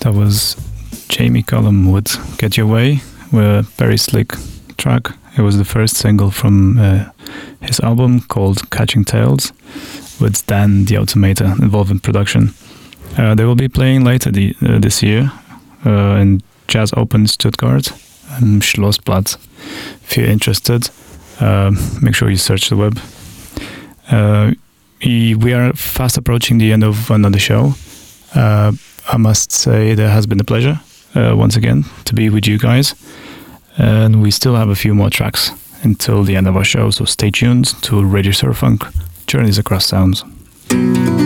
That was Jamie Cullum with Get Your Way, a very slick track. It was the first single from his album called Catching Tales, with Dan the Automator involved in production. They will be playing later this year in Jazz Open Stuttgart and Schlossblatt. If you're interested, make sure you search the web. We are fast approaching the end of another show. I must say there has been a pleasure once again to be with you guys, and we still have a few more tracks until the end of our show, so stay tuned to Radio Surfunk, Journeys Across Sounds.